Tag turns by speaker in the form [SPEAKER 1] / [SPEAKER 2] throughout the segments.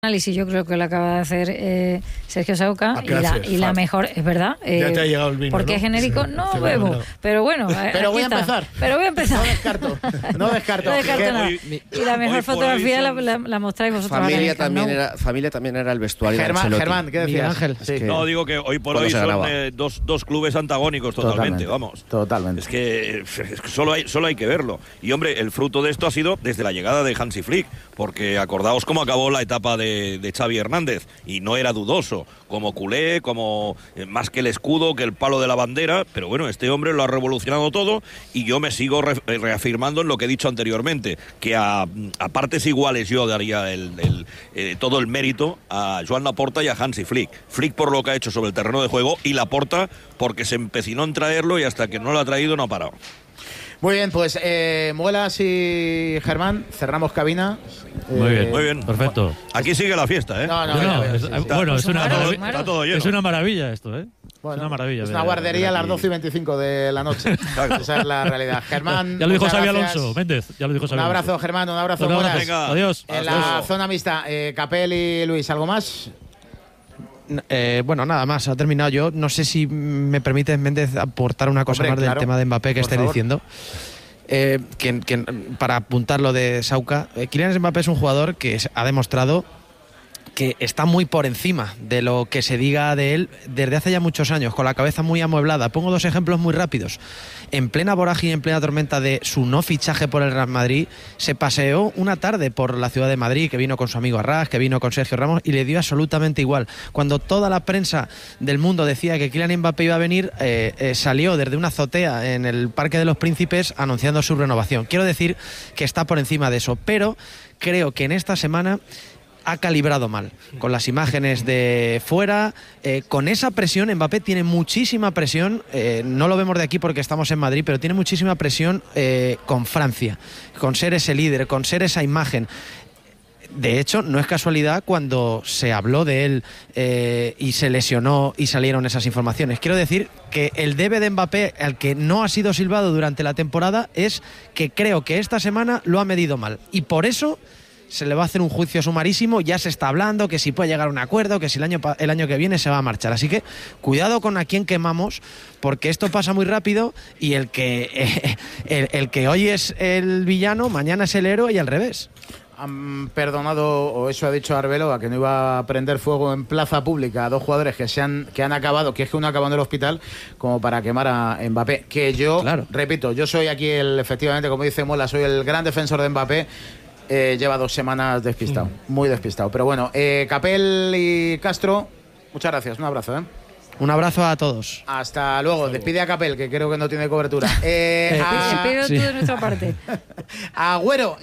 [SPEAKER 1] Análisis yo creo que lo acaba de hacer Sergio Sauca y la mejor, es verdad.
[SPEAKER 2] Ya te ha llegado el vino,
[SPEAKER 1] porque
[SPEAKER 2] ¿no?
[SPEAKER 1] es genérico,
[SPEAKER 2] Sí,
[SPEAKER 1] no bebo, pero bueno.
[SPEAKER 3] Pero voy a empezar. No descarto
[SPEAKER 1] nada. Y la mejor fotografía la mostráis vosotros.
[SPEAKER 4] Familia también era el vestuario.
[SPEAKER 3] Germán, ¿qué decías?
[SPEAKER 4] Ángel.
[SPEAKER 3] Sí.
[SPEAKER 5] No, digo que hoy por hoy son dos clubes antagónicos totalmente, vamos.
[SPEAKER 3] Totalmente.
[SPEAKER 5] Es que solo hay que verlo. Y hombre, el fruto de esto ha sido desde la llegada de Hansi Flick, porque acordaos cómo acabó la etapa de Xavi Hernández, y no era dudoso, como culé, como más que el escudo, que el palo de la bandera, pero bueno, este hombre lo ha revolucionado todo, y yo me sigo reafirmando en lo que he dicho anteriormente, que a partes iguales yo daría todo el mérito a Joan Laporta y a Hansi Flick. Flick por lo que ha hecho sobre el terreno de juego, y Laporta porque se empecinó en traerlo, y hasta que no lo ha traído no ha parado.
[SPEAKER 3] Muy bien, pues Muelas y Germán, cerramos cabina.
[SPEAKER 6] Muy bien, perfecto.
[SPEAKER 5] Aquí sigue la fiesta, ¿eh?
[SPEAKER 6] Bueno, es
[SPEAKER 5] está todo lleno.
[SPEAKER 6] Es una maravilla esto, ¿eh?
[SPEAKER 3] Bueno,
[SPEAKER 6] es una maravilla.
[SPEAKER 3] Es una guardería a las 12:25 de la noche. Esa es la realidad. Germán,
[SPEAKER 6] ya lo dijo Xabi Alonso, Méndez. Ya lo dijo Xabi
[SPEAKER 3] Un abrazo, Germán, un abrazo. Muelas.
[SPEAKER 5] Venga,
[SPEAKER 6] adiós.
[SPEAKER 3] En la zona mixta, Capel y Luis, ¿algo más?
[SPEAKER 4] Bueno, nada más, ha terminado. Yo no sé si me permite, Méndez, aportar una cosa más del tema de Mbappé que estáis diciendo. Para apuntar lo de Sauca, Kylian Mbappé es un jugador que ha demostrado que está muy por encima de lo que se diga de él desde hace ya muchos años, con la cabeza muy amueblada. Pongo dos ejemplos muy rápidos. En plena vorágine, en plena tormenta de su no fichaje por el Real Madrid, se paseó una tarde por la ciudad de Madrid, que vino con su amigo Arrás, que vino con Sergio Ramos, y le dio absolutamente igual. Cuando toda la prensa del mundo decía que Kylian Mbappé iba a venir, salió desde una azotea en el Parque de los Príncipes anunciando su renovación. Quiero decir que está por encima de eso, pero creo que en esta semana ha calibrado mal, con las imágenes de fuera, con esa presión. Mbappé tiene muchísima presión, no lo vemos de aquí porque estamos en Madrid, pero tiene muchísima presión con Francia, con ser ese líder, con ser esa imagen. De hecho, no es casualidad cuando se habló de él y se lesionó y salieron esas informaciones. Quiero decir que el debe de Mbappé, al que no ha sido silbado durante la temporada, es que creo que esta semana lo ha medido mal, y por eso se le va a hacer un juicio sumarísimo. Ya se está hablando que si puede llegar a un acuerdo, que si el año que viene se va a marchar. Así que cuidado con a quién quemamos, porque esto pasa muy rápido, y el que hoy es el villano, mañana es el héroe, y al revés.
[SPEAKER 3] Han perdonado, o eso ha dicho Arbeloa, que no iba a prender fuego en plaza pública a dos jugadores que han acabado, que es que uno acabó en el hospital, como para quemar a Mbappé. Que yo, claro, repito, yo soy aquí efectivamente, como dice Mola, soy el gran defensor de Mbappé. Lleva 2 semanas despistado, muy despistado. Pero bueno, Capel y Castro, muchas gracias, un abrazo.
[SPEAKER 4] Un abrazo a todos.
[SPEAKER 3] Hasta luego. Despide a Capel, que creo que no tiene cobertura.
[SPEAKER 1] Espero tú de nuestra parte.
[SPEAKER 3] Agüero,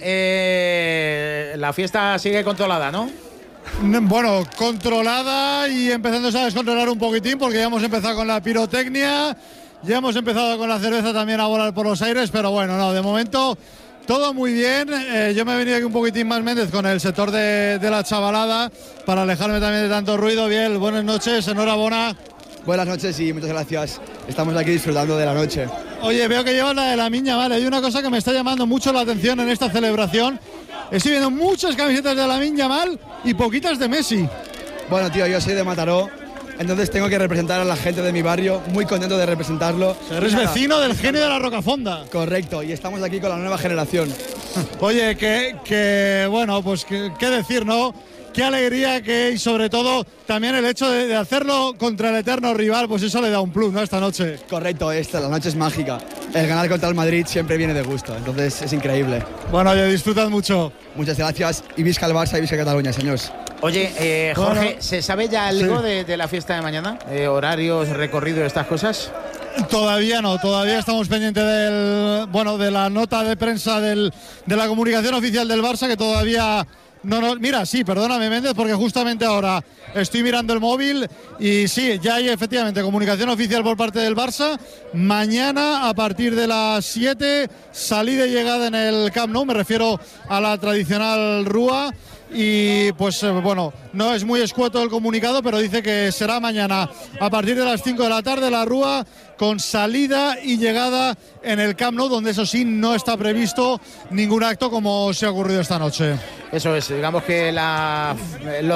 [SPEAKER 3] la fiesta sigue controlada, ¿no?
[SPEAKER 2] Bueno, controlada y empezando a descontrolar un poquitín, porque ya hemos empezado con la pirotecnia, ya hemos empezado con la cerveza también a volar por los aires, pero bueno, no, de momento todo muy bien. Yo me he venido aquí un poquitín más, Méndez, con el sector de la chavalada, para alejarme también de tanto ruido. Bien, buenas noches, enhorabuena.
[SPEAKER 7] Buenas noches y muchas gracias. Estamos aquí disfrutando de la noche.
[SPEAKER 2] Oye, veo que llevas la de la Miña, vale. Hay una cosa que me está llamando mucho la atención en esta celebración. Estoy viendo muchas camisetas de la Miña Mal y poquitas de Messi.
[SPEAKER 7] Bueno, tío, yo soy de Mataró, entonces tengo que representar a la gente de mi barrio, muy contento de representarlo.
[SPEAKER 2] Eres vecino del genio de la Rocafonda.
[SPEAKER 7] Correcto, y estamos aquí con la nueva generación.
[SPEAKER 2] Oye, bueno, pues qué decir, ¿no? Qué alegría y sobre todo también el hecho de hacerlo contra el eterno rival, pues eso le da un plus, ¿no? Esta noche.
[SPEAKER 7] Correcto, la noche es mágica. El ganar contra el Madrid siempre viene de gusto, entonces es increíble.
[SPEAKER 2] Bueno, oye, disfrutad mucho.
[SPEAKER 7] Muchas gracias y visca el Barça y visca Cataluña, señores.
[SPEAKER 3] Oye, Jorge, ¿se sabe ya algo de la fiesta de mañana? ¿Horarios, recorrido, estas cosas?
[SPEAKER 2] Todavía no, todavía estamos pendientes de la nota de prensa de la comunicación oficial del Barça, que todavía no. Mira, sí, perdóname, Méndez, porque justamente ahora estoy mirando el móvil y sí, ya hay efectivamente comunicación oficial por parte del Barça. Mañana a partir de las 7, salida y llegada en el Camp Nou, me refiero a la tradicional Rúa. Y pues bueno, no es muy escueto el comunicado, pero dice que será mañana a partir de las 5 de la tarde la Rúa, con salida y llegada en el Camp Nou, donde eso sí no está previsto ningún acto como se ha ocurrido esta noche.
[SPEAKER 3] Eso es, digamos que